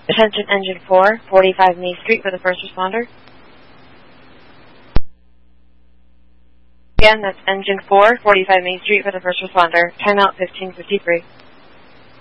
Attention Engine 4, 45 Main Street for the first responder. Again, that's Engine 4, 45 Main Street for the first responder. Timeout 15:53.